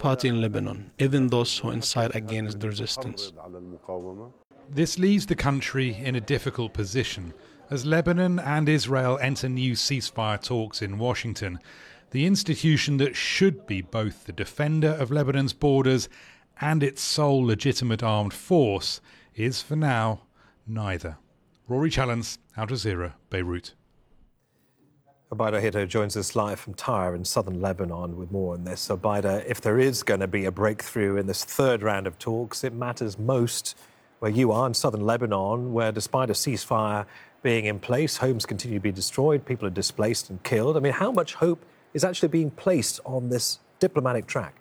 party in Lebanon, even those who incite against the resistance. This leaves the country in a difficult position as Lebanon and Israel enter new ceasefire talks in Washington. The institution that should be both the defender of Lebanon's borders and its sole legitimate armed force is, for now, neither. Rory Challens, Al Jazeera, Beirut. Obaida Hito joins us live from Tyre in southern Lebanon with more on this. Obaida, if there is going to be a breakthrough in this third round of talks, it matters most where you are in southern Lebanon, where despite a ceasefire being in place, homes continue to be destroyed, people are displaced and killed. I mean, how much hope is actually being placed on this diplomatic track?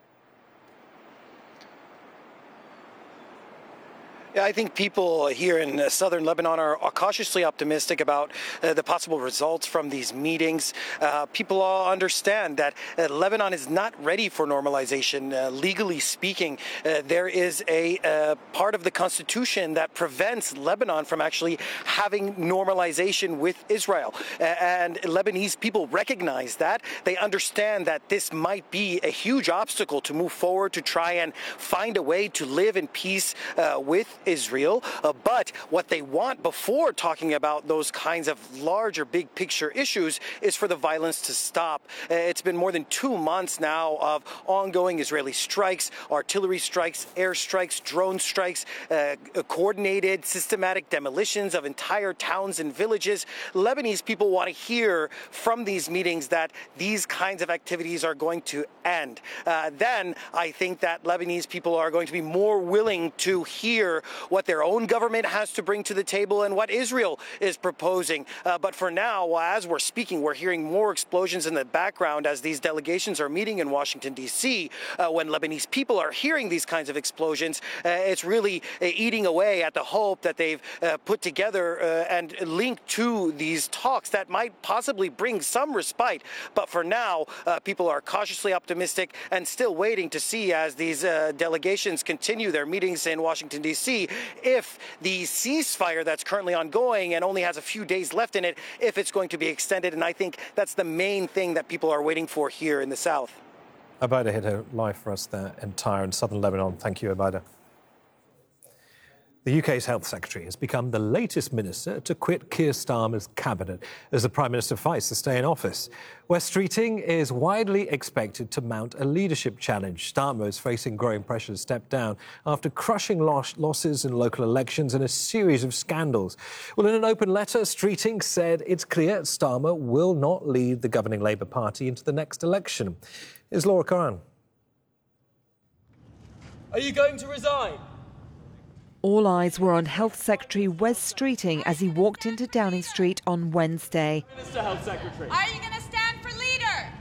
Yeah, I think people here in southern Lebanon are cautiously optimistic about the possible results from these meetings. People all understand that Lebanon is not ready for normalization. Legally speaking, there is a part of the constitution that prevents Lebanon from actually having normalization with Israel. And Lebanese people recognize that. They understand that this might be a huge obstacle to move forward, to try and find a way to live in peace with Israel, but what they want before talking about those kinds of larger big picture issues is for the violence to stop. It's been more than 2 months now of ongoing Israeli strikes, artillery strikes, air strikes, drone strikes, coordinated systematic demolitions of entire towns and villages. Lebanese people want to hear from these meetings that these kinds of activities are going to end. Then I think that Lebanese people are going to be more willing to hear what their own government has to bring to the table and what Israel is proposing. But for now, as we're speaking, we're hearing more explosions in the background as these delegations are meeting in Washington, D.C. When Lebanese people are hearing these kinds of explosions, it's really eating away at the hope that they've put together and linked to these talks that might possibly bring some respite. But for now, people are cautiously optimistic and still waiting to see as these delegations continue their meetings in Washington, D.C., if the ceasefire that's currently ongoing and only has a few days left in it, if it's going to be extended. And I think that's the main thing that people are waiting for here in the south. Obaida Hito, live for us there in Tyre in southern Lebanon. Thank you, Obaida. The UK's Health Secretary has become the latest minister to quit Keir Starmer's cabinet as the Prime Minister fights to stay in office. Wes Streeting is widely expected to mount a leadership challenge. Starmer is facing growing pressure to step down after crushing losses in local elections and a series of scandals. Well, in an open letter, Streeting said it's clear Starmer will not lead the governing Labour Party into the next election. Here's Laura Curran. Are you going to resign? All eyes were on Health Secretary Wes Streeting as he walked into Downing Street on Wednesday. Mr. Health Secretary. Are you going to stand for leader?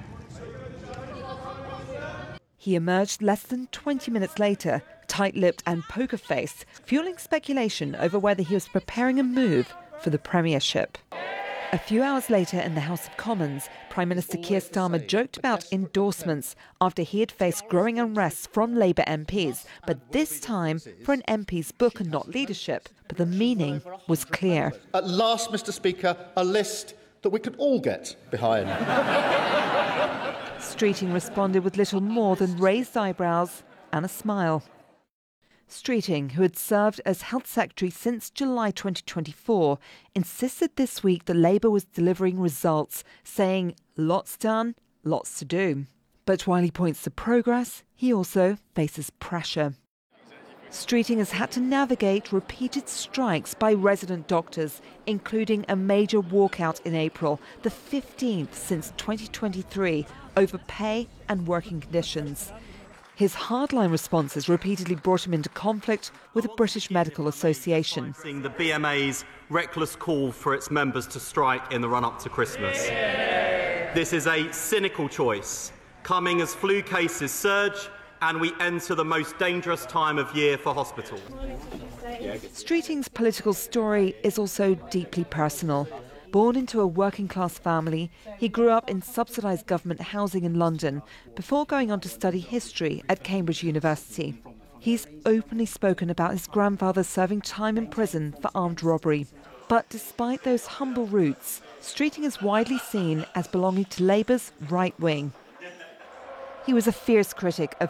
He emerged less than 20 minutes later, tight-lipped and poker-faced, fueling speculation over whether he was preparing a move for the premiership. A few hours later in the House of Commons, Prime Minister Keir Starmer joked about endorsements after he had faced growing unrest from Labour MPs, but this time for an MP's book and not leadership. But the meaning was clear. At last, Mr. Speaker, a list that we could all get behind. Streeting responded with little more than raised eyebrows and a smile. Streeting, who had served as Health Secretary since July 2024, insisted this week that Labour was delivering results, saying lots done, lots to do. But while he points to progress, he also faces pressure. Streeting has had to navigate repeated strikes by resident doctors, including a major walkout in April, the 15th since 2023, over pay and working conditions. His hardline responses repeatedly brought him into conflict with the British Medical Association. The BMA's reckless call for its members to strike in the run-up to Christmas. This is a cynical choice, coming as flu cases surge and we enter the most dangerous time of year for hospitals. Streeting's political story is also deeply personal. Born into a working-class family, he grew up in subsidised government housing in London before going on to study history at Cambridge University. He's openly spoken about his grandfather serving time in prison for armed robbery. But despite those humble roots, Streeting is widely seen as belonging to Labour's right wing. He was a fierce critic of